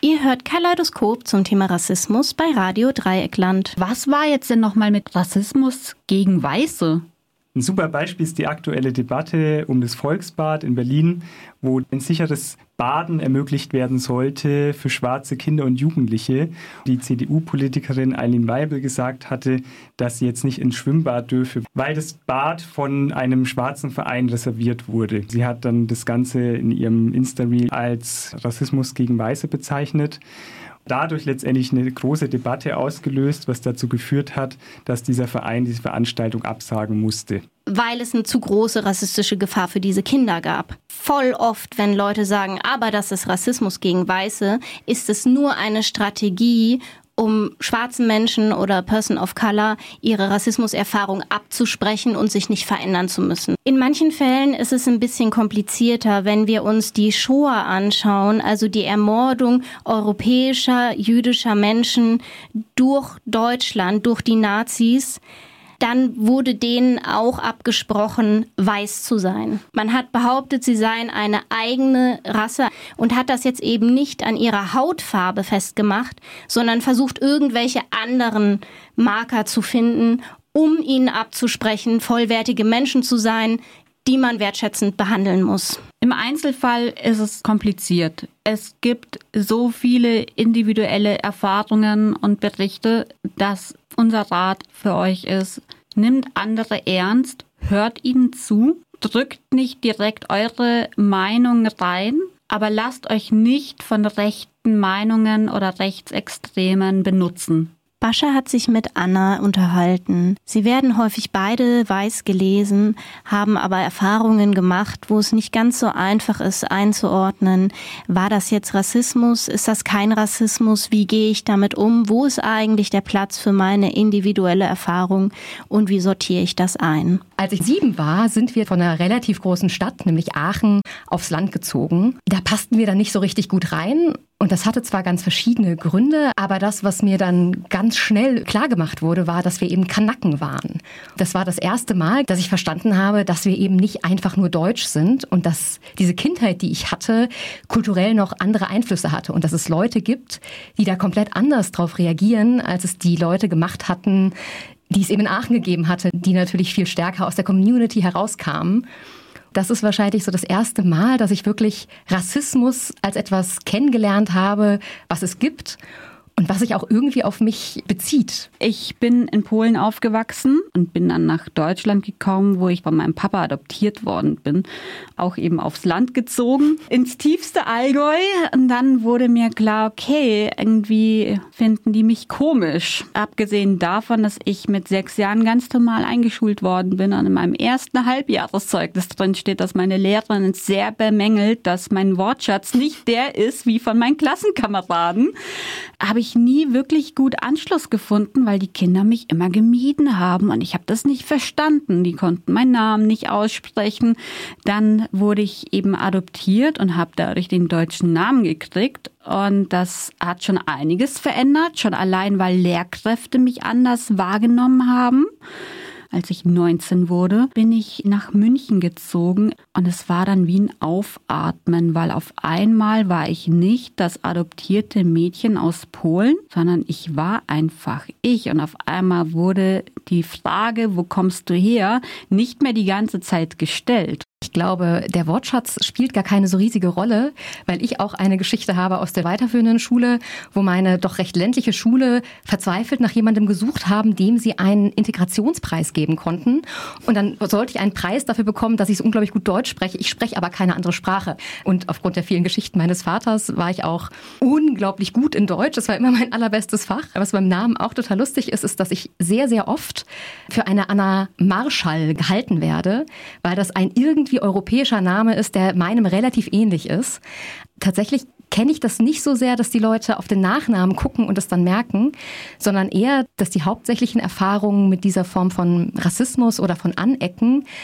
Ihr hört Kaleidoskop zum Thema Rassismus bei Radio Dreieckland. Was war jetzt denn nochmal mit Rassismus gegen Weiße? Ein super Beispiel ist die aktuelle Debatte um das Volksbad in Berlin, wo ein sicheres Baden ermöglicht werden sollte für schwarze Kinder und Jugendliche. Die CDU-Politikerin Eileen Weibel gesagt hatte, dass sie jetzt nicht ins Schwimmbad dürfe, weil das Bad von einem schwarzen Verein reserviert wurde. Sie hat dann das Ganze in ihrem Insta-Reel als Rassismus gegen Weiße bezeichnet. Dadurch letztendlich eine große Debatte ausgelöst, was dazu geführt hat, dass dieser Verein diese Veranstaltung absagen musste. Weil es eine zu große rassistische Gefahr für diese Kinder gab. Voll oft, wenn Leute sagen, aber das ist Rassismus gegen Weiße, ist es nur eine Strategie, um schwarzen Menschen oder Person of Color ihre Rassismuserfahrung abzusprechen und sich nicht verändern zu müssen. In manchen Fällen ist es ein bisschen komplizierter, wenn wir uns die Shoah anschauen, also die Ermordung europäischer, jüdischer Menschen durch Deutschland, durch die Nazis. Dann wurde denen auch abgesprochen, weiß zu sein. Man hat behauptet, sie seien eine eigene Rasse und hat das jetzt eben nicht an ihrer Hautfarbe festgemacht, sondern versucht, irgendwelche anderen Marker zu finden, um ihnen abzusprechen, vollwertige Menschen zu sein, die man wertschätzend behandeln muss. Im Einzelfall ist es kompliziert. Es gibt so viele individuelle Erfahrungen und Berichte, dass unser Rat für euch ist, nimmt andere ernst, hört ihnen zu, drückt nicht direkt eure Meinung rein, aber lasst euch nicht von rechten Meinungen oder Rechtsextremen benutzen. Bascha hat sich mit Anna unterhalten. Sie werden häufig beide weiß gelesen, haben aber Erfahrungen gemacht, wo es nicht ganz so einfach ist einzuordnen. War das jetzt Rassismus? Ist das kein Rassismus? Wie gehe ich damit um? Wo ist eigentlich der Platz für meine individuelle Erfahrung? Und wie sortiere ich das ein? Als ich 7 war, sind wir von einer relativ großen Stadt, nämlich Aachen, aufs Land gezogen. Da passten wir dann nicht so richtig gut rein. Und das hatte zwar ganz verschiedene Gründe, aber das, was mir dann ganz schnell klargemacht wurde, war, dass wir eben Kanaken waren. Das war das erste Mal, dass ich verstanden habe, dass wir eben nicht einfach nur deutsch sind und dass diese Kindheit, die ich hatte, kulturell noch andere Einflüsse hatte und dass es Leute gibt, die da komplett anders drauf reagieren, als es die Leute gemacht hatten, die es eben in Aachen gegeben hatte, die natürlich viel stärker aus der Community herauskamen. Das ist wahrscheinlich so das erste Mal, dass ich wirklich Rassismus als etwas kennengelernt habe, was es gibt und was sich auch irgendwie auf mich bezieht. Ich bin in Polen aufgewachsen und bin dann nach Deutschland gekommen, wo ich von meinem Papa adoptiert worden bin. Auch eben aufs Land gezogen, ins tiefste Allgäu. Und dann wurde mir klar, okay, irgendwie finden die mich komisch. Abgesehen davon, dass ich mit 6 Jahren ganz normal eingeschult worden bin und in meinem ersten Halbjahreszeugnis drin steht, dass meine Lehrerin sehr bemängelt, dass mein Wortschatz nicht der ist wie von meinen Klassenkameraden, habe ich nie wirklich gut Anschluss gefunden, weil die Kinder mich immer gemieden haben und ich habe das nicht verstanden. Die konnten meinen Namen nicht aussprechen. Dann wurde ich eben adoptiert und habe dadurch den deutschen Namen gekriegt. Und das hat schon einiges verändert, schon allein, weil Lehrkräfte mich anders wahrgenommen haben. Als ich 19 wurde, bin ich nach München gezogen und es war dann wie ein Aufatmen, weil auf einmal war ich nicht das adoptierte Mädchen aus Polen, sondern ich war einfach ich und auf einmal wurde die Frage, wo kommst du her, nicht mehr die ganze Zeit gestellt. Ich glaube, der Wortschatz spielt gar keine so riesige Rolle, weil ich auch eine Geschichte habe aus der weiterführenden Schule, wo meine doch recht ländliche Schule verzweifelt nach jemandem gesucht haben, dem sie einen Integrationspreis geben konnten. Und dann sollte ich einen Preis dafür bekommen, dass ich so unglaublich gut Deutsch spreche. Ich spreche aber keine andere Sprache. Und aufgrund der vielen Geschichten meines Vaters war ich auch unglaublich gut in Deutsch. Das war immer mein allerbestes Fach. Was beim Namen auch total lustig ist, ist, dass ich sehr, sehr oft für eine Anna Marschall gehalten werde, weil das ein irgendwie europäischer Name ist, der meinem relativ ähnlich ist. Tatsächlich kenne ich das nicht so sehr, dass die Leute auf den Nachnamen gucken und es dann merken, sondern eher, dass die hauptsächlichen Erfahrungen mit dieser Form von Rassismus oder von Anecken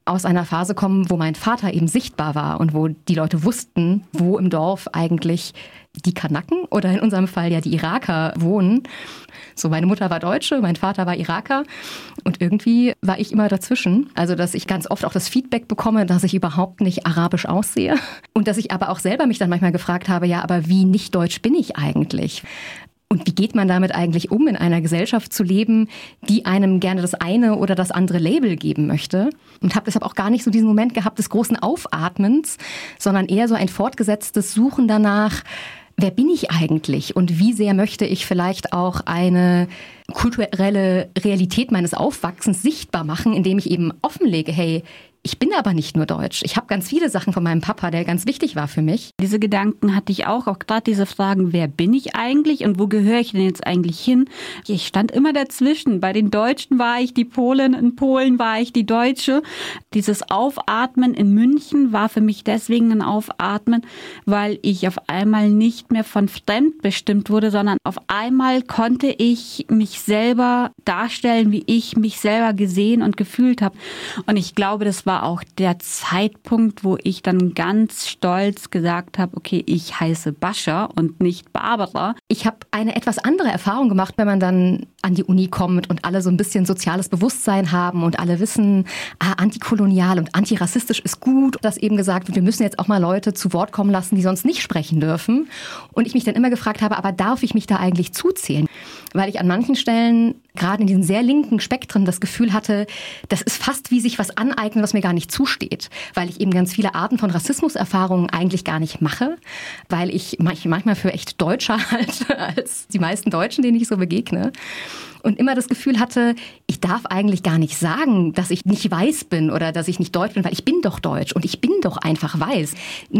aus einer Phase komme, wo mein Vater eben sichtbar war und wo die Leute wussten, wo im Dorf eigentlich die Kanaken oder in unserem Fall ja die Iraker wohnen. So, meine Mutter war Deutsche, mein Vater war Iraker und irgendwie war ich immer dazwischen. Also, dass ich ganz oft auch das Feedback bekomme, dass ich überhaupt nicht arabisch aussehe und dass ich aber auch selber mich dann manchmal gefragt habe, ja, aber wie nicht deutsch bin ich eigentlich? Und wie geht man damit eigentlich um, in einer Gesellschaft zu leben, die einem gerne das eine oder das andere Label geben möchte? Und habe deshalb auch gar nicht so diesen Moment gehabt des großen Aufatmens, sondern eher so ein fortgesetztes Suchen danach, wer bin ich eigentlich und wie sehr möchte ich vielleicht auch eine kulturelle Realität meines Aufwachsens sichtbar machen, indem ich eben offenlege, hey, ich bin aber nicht nur deutsch. Ich habe ganz viele Sachen von meinem Papa, der ganz wichtig war für mich. Diese Gedanken hatte ich auch gerade diese Fragen, wer bin ich eigentlich und wo gehöre ich denn jetzt eigentlich hin? Ich stand immer dazwischen. Bei den Deutschen war ich die Polin, in Polen war ich die Deutsche. Dieses Aufatmen in München war für mich deswegen ein Aufatmen, weil ich auf einmal nicht mehr von fremd bestimmt wurde, sondern auf einmal konnte ich mich selber darstellen, wie ich mich selber gesehen und gefühlt habe. Und ich glaube, das war auch der Zeitpunkt, wo ich dann ganz stolz gesagt habe, okay, ich heiße Bascha und nicht Barbara. Ich habe eine etwas andere Erfahrung gemacht, wenn man dann an die Uni kommt und alle so ein bisschen soziales Bewusstsein haben und alle wissen, antikolonial und antirassistisch ist gut. Dass eben gesagt wird, wir müssen jetzt auch mal Leute zu Wort kommen lassen, die sonst nicht sprechen dürfen. Und ich mich dann immer gefragt habe, aber darf ich mich da eigentlich zuzählen? Weil ich an manchen Stellen, gerade in diesen sehr linken Spektren, das Gefühl hatte, das ist fast wie sich was aneignen, was mir gar nicht zusteht. Weil ich eben ganz viele Arten von Rassismuserfahrungen eigentlich gar nicht mache. Weil ich manchmal für echt deutscher halte als die meisten Deutschen, denen ich so begegne. Und immer das Gefühl hatte, ich darf eigentlich gar nicht sagen, dass ich nicht weiß bin oder dass ich nicht deutsch bin, weil ich bin doch deutsch und ich bin doch einfach weiß.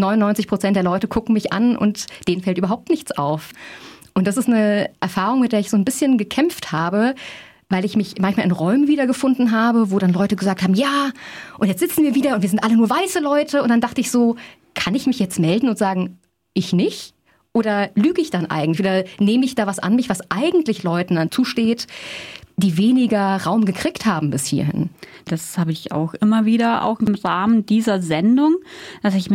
99% der Leute gucken mich an und denen fällt überhaupt nichts auf. Und das ist eine Erfahrung, mit der ich so ein bisschen gekämpft habe, weil ich mich manchmal in Räumen wiedergefunden habe, wo dann Leute gesagt haben, ja, und jetzt sitzen wir wieder und wir sind alle nur weiße Leute. Und dann dachte ich so, kann ich mich jetzt melden und sagen, ich nicht? Oder lüge ich dann eigentlich? Oder nehme ich da was an mich, was eigentlich Leuten dann zusteht, die weniger Raum gekriegt haben bis hierhin? Das habe ich auch immer wieder, auch im Rahmen dieser Sendung, dass ich